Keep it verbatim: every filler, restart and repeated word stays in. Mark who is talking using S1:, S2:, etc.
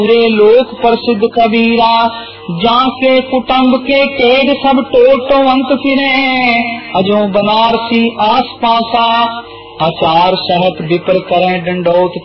S1: पूरे लोक प्रसिद्ध कबीरा, जाके कुटुंब के केग सब टोटो अंत फिरे, अजो बनारसी आस पासा, आचार सहत विपर करें डंडौत